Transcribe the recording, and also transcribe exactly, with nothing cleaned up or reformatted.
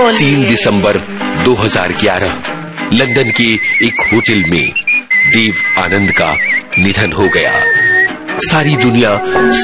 तीन दिसंबर दो हज़ार ग्यारह लंदन के एक होटल में देव आनंद का निधन हो गया। सारी दुनिया